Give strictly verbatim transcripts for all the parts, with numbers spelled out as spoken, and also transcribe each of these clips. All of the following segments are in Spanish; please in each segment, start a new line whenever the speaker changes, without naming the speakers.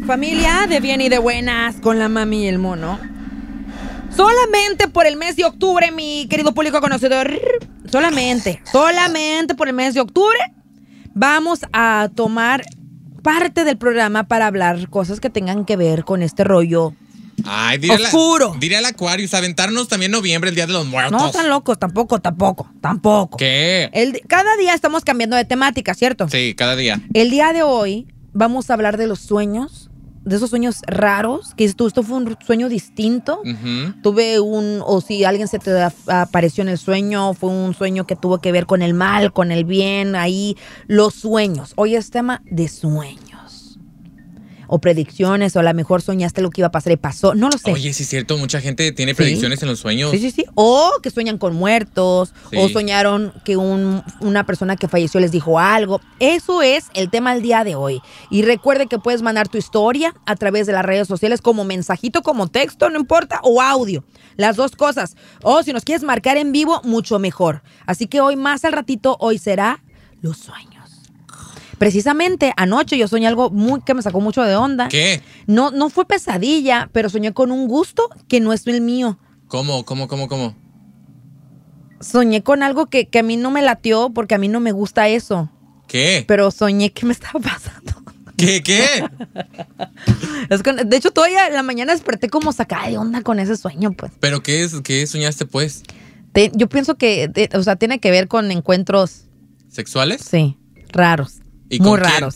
Familia de bien y de buenas con la mami y el mono. Solamente por el mes de octubre, mi querido público conocedor, solamente, solamente por el mes de octubre vamos a tomar parte del programa para hablar cosas que tengan que ver con este rollo
Ay, diría
oscuro.
La, diría el Aquarius, aventarnos también noviembre, el Día de los Muertos.
No tan locos, tampoco, tampoco, tampoco.
¿Qué?
El, cada día estamos cambiando de temática, ¿cierto?
Sí, cada día.
El día de hoy vamos a hablar de los sueños, de esos sueños raros, que esto, esto fue un sueño distinto.
Uh-huh.
Tuve un, o si alguien se te apareció en el sueño, fue un sueño que tuvo que ver con el mal, con el bien, ahí los sueños. Hoy es tema de sueños. O predicciones, o a lo mejor soñaste lo que iba a pasar y pasó, no lo sé.
Oye, sí es cierto, mucha gente tiene predicciones
¿Sí?
en los sueños.
Sí, sí, sí. O que sueñan con muertos,
Sí.
o soñaron que un, una persona que falleció les dijo algo. Eso es el tema del día de hoy. Y recuerde que puedes mandar tu historia a través de las redes sociales como mensajito, como texto, no importa, o audio. Las dos cosas. O si nos quieres marcar en vivo, mucho mejor. Así que hoy más al ratito, hoy será los sueños. Precisamente anoche yo soñé algo muy que me sacó mucho de onda.
¿Qué?
No, no fue pesadilla, pero soñé con un gusto que no es el mío.
¿Cómo, cómo, cómo, cómo?
Soñé con algo que, que a mí no me latió porque a mí no me gusta eso.
¿Qué?
Pero soñé que me estaba pasando.
¿Qué, qué?
Es que, de hecho, todavía en la mañana desperté como sacada de onda con ese sueño, pues.
¿Pero qué es? ¿Qué soñaste, pues?
Te, yo pienso que, de, o sea, tiene que ver con encuentros,
¿Sexuales?
sí, raros.
¿Y
Muy
con quién?
raros.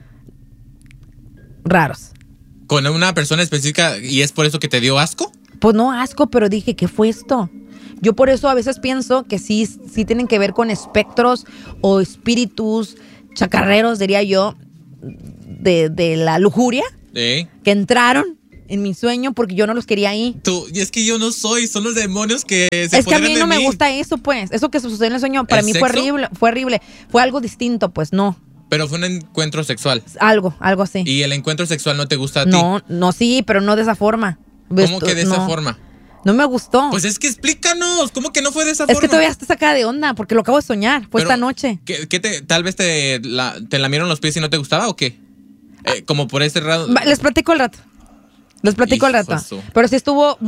Raros.
¿Con una persona específica y es por eso que te dio asco?
Pues no asco, pero dije, ¿qué fue esto? Yo por eso a veces pienso que sí, sí tienen que ver con espectros o espíritus chacarreros, diría yo, de, de la lujuria,
¿Eh?
que entraron en mi sueño porque yo no los quería ahí.
Tú, y es que yo no soy, son los demonios que se
Es que a mí
apoderan de
no me
mí.
gusta eso, pues. Eso que sucedió en el sueño, para
¿El
mí fue
sexo?
horrible, fue horrible. Fue algo distinto, pues, no.
Pero fue un encuentro sexual.
Algo, algo así.
¿Y el encuentro sexual no te gusta a ti?
No, no, sí, pero no de esa forma.
¿Cómo que de esa
No.
forma?
No me gustó.
Pues es que explícanos, ¿cómo que no fue de esa
es
forma?
que todavía está sacada de onda, porque lo acabo de soñar. Fue
Pero,
esta noche.
¿Qué, qué te, tal vez te, la, te lamieron los pies y no te gustaba o qué? Eh, como por ese rato.
Va, les platico al rato. Les platico al
Hijo
rato.
su-
Pero sí estuvo